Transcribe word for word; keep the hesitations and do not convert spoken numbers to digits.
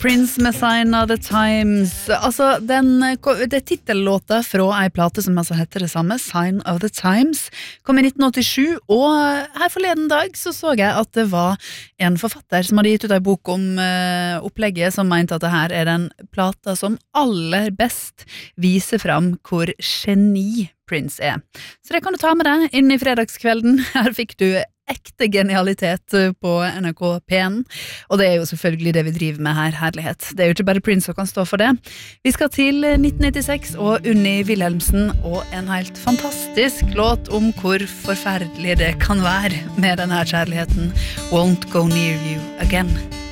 Prince med Sign of the Times. Altså, den, det titellåta fra ei plate som altså heter det samme, Sign of the Times, kom i nitten åttisju, og her forleden dag så så jeg at det var en forfatter som hadde gitt ut ei bok om uh, opplegget, som mente at det her er den plata som aller best viser fram hvor geni Prince er. Så det kan du ta med deg inn i fredagskvelden. Her fikk du ekte genialitet på N R K P en, og det er jo selvfølgelig det vi driver med her, herlighet. Det er jo ikke bare Prince som kan stå for det. Vi skal til nitten nittiseks og Unni Wilhelmsen og en helt fantastisk låt om hvor forferdelig det kan være med denne kjærligheten. Won't Go Near You Again.